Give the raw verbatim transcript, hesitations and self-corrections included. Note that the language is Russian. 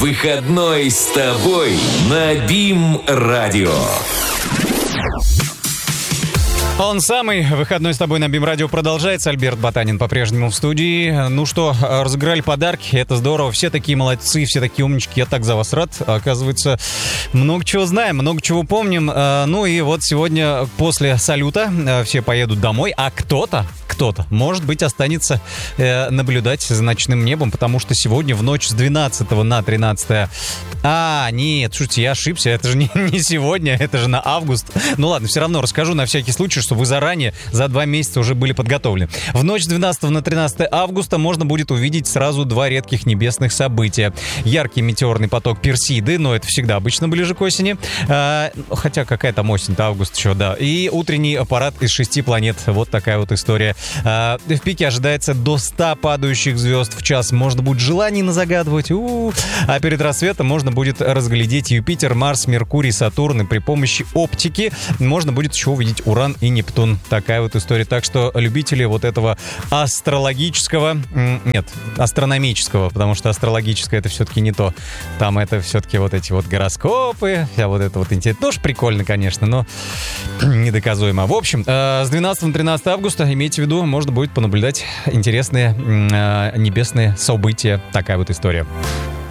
Выходной с тобой на БИМ-радио. Он самый. Выходной с тобой на БИМ-радио продолжается. Альберт Ботанин по-прежнему в студии. Ну что, разыграли подарки. Это здорово. Все такие молодцы, все такие умнички. Я так за вас рад. Оказывается, много чего знаем, много чего помним. Ну и вот сегодня после салюта все поедут домой, а кто-то, кто-то, может быть, останется наблюдать за ночным небом, потому что сегодня в ночь с двенадцатого на тринадцатое... А, нет, слушайте, я ошибся. Это же не, не сегодня, это же на август. Ну ладно, все равно расскажу на всякий случай, чтобы вы заранее за два месяца уже были подготовлены. В ночь с двенадцатого на тринадцатое августа можно будет увидеть сразу два редких небесных события. Яркий метеорный поток Персиды, но это всегда обычно ближе к осени. А, хотя какая там осень-то, август еще, да. И утренний парад из шести планет. Вот такая вот история. А, в пике ожидается до ста падающих звезд в час. Можно будет желаний назагадывать. У-у-у. А перед рассветом можно будет разглядеть Юпитер, Марс, Меркурий, Сатурн. И при помощи оптики можно будет еще увидеть Уран и Нептун. Такая вот история. Так что любители вот этого астрологического... Нет, астрономического, потому что астрологическое это все-таки не то. Там это все-таки вот эти вот гороскопы, вся вот это вот интересно. Тоже прикольно, конечно, но недоказуемо. В общем, с двенадцатого на тринадцатое августа, имейте в виду, можно будет понаблюдать интересные небесные события. Такая вот история.